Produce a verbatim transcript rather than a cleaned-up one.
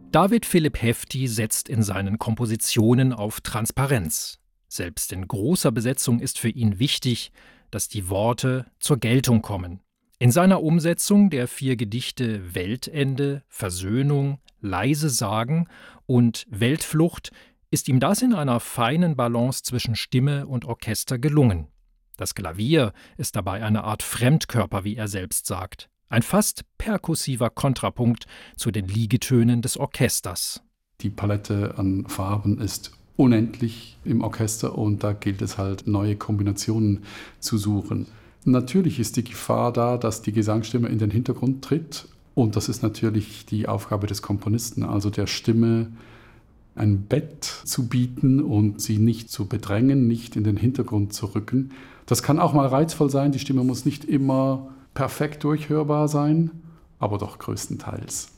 David Philipp Hefti setzt in seinen Kompositionen auf Transparenz. Selbst in großer Besetzung ist für ihn wichtig, dass die Worte zur Geltung kommen. In seiner Umsetzung der vier Gedichte Weltende, Versöhnung, Leise Sagen und Weltflucht ist ihm das in einer feinen Balance zwischen Stimme und Orchester gelungen. Das Klavier ist dabei eine Art Fremdkörper, wie er selbst sagt. Ein fast perkussiver Kontrapunkt zu den Liegetönen des Orchesters. Die Palette an Farben ist unendlich im Orchester und da gilt es halt, neue Kombinationen zu suchen. Natürlich ist die Gefahr da, dass die Gesangsstimme in den Hintergrund tritt und das ist natürlich die Aufgabe des Komponisten, also der Stimme ein Bett zu bieten und sie nicht zu bedrängen, nicht in den Hintergrund zu rücken. Das kann auch mal reizvoll sein, die Stimme muss nicht immer perfekt durchhörbar sein, aber doch größtenteils.